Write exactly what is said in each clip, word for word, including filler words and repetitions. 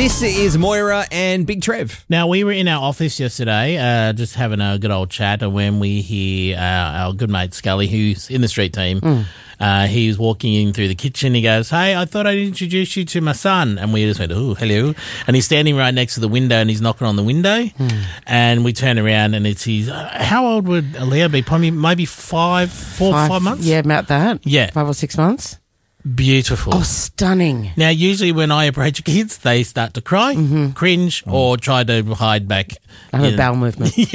This is Moira and Big Trev. Now, we were in our office yesterday uh, just having a good old chat, and when we hear uh, our good mate Scully, who's in the street team, mm. uh, he was walking in through the kitchen. He goes, "Hey, I thought I'd introduce you to my son." And we just went, "Oh, hello." And he's standing right next to the window, and he's knocking on the window. Mm. And we turn around, and it's his... Uh, how old would Leo be? Probably maybe five, four, five, five months? Yeah, about that. Yeah. Five or six months. Beautiful. Oh, stunning. Now, usually when I approach kids, they start to cry, mm-hmm. cringe, mm. or try to hide back. I have a bowel movement. yeah.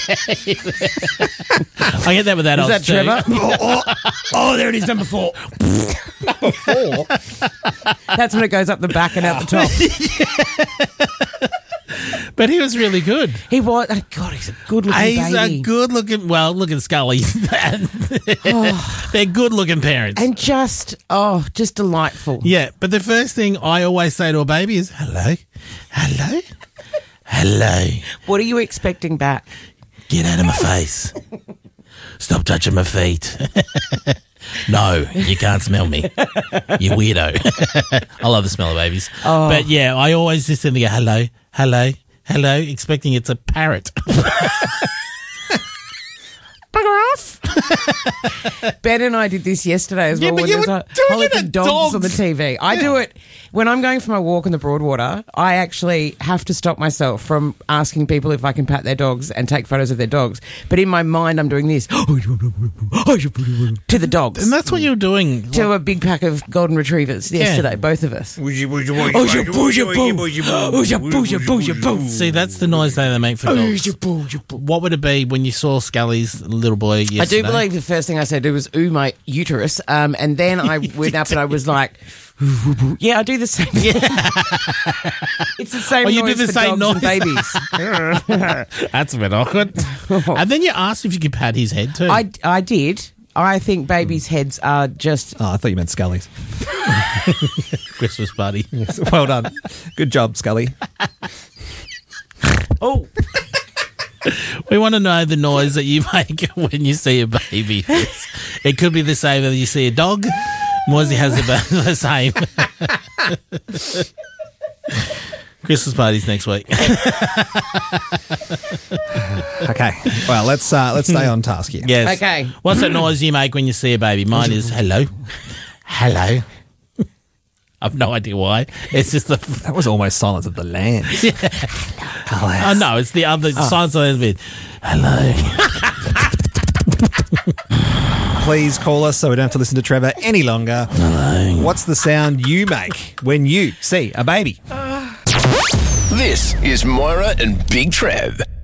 I get that with adults. Is that Trevor? oh, oh, oh, there it is, number four. Number four? That's when it goes up the back and out the top. But he was really good. He was. Oh, God, he's a good-looking he's baby. He's a good-looking... Well, look at Scully. oh. They're good-looking parents. And just, oh, just delightful. Yeah, but the first thing I always say to a baby is, hello, hello, hello. What are you expecting back? Get out of my face. Stop touching my feet. No, you can't smell me. You weirdo. I love the smell of babies. Oh. But, yeah, I always just send the hello, hello, hello, expecting it's a parrot. Bugger off. Ben and I did this yesterday as yeah, well. But when you there's were a doing whole it heap of dogs, dogs on the T V. I yeah. do it when I'm going for my walk in the Broadwater. I actually have to stop myself from asking people if I can pat their dogs and take photos of their dogs. But in my mind, I'm doing this to the dogs. And that's what you're doing. To a big pack of golden retrievers yesterday, yeah. both of us. See, that's the noise they make for dogs. What would it be when you saw Scully's little boy yesterday? I do believe the first thing I said was, ooh, my uterus. Um, and then I went up and I was like, yeah, I do the same. It's the same oh, you noise do the for same dogs noise. and babies. That's a bit awkward. And then you asked if you could pat his head too. I, I did. I think babies' heads are just... Oh, I thought you meant Scully's. Christmas party. Yes, well done. Good job, Scully. Oh. We want to know the noise that you make when you see a baby. It could be the same when you see a dog. Moisey has about the same. Christmas parties next week. Okay. Well, let's uh, let's stay on task here. Yes. Okay. What's that noise you make when you see a baby? Mine is hello. Hello. I've no idea why. It's just the... That was almost Silence of the Lambs. Yeah. Oh, no, it's the other... Oh. Silence of the Lambs bit. Hello. Please call us so we don't have to listen to Trevor any longer. Hello. What's the sound you make when you see a baby? This is Moira and Big Trev.